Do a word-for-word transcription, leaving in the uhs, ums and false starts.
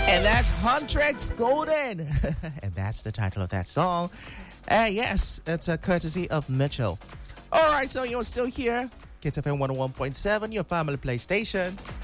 And that's Huntrix Golden. And that's the title of that song. Uh, yes, it's a courtesy of Mitchell. All right, so you're still here. Kids F M one oh one point seven, your family PlayStation.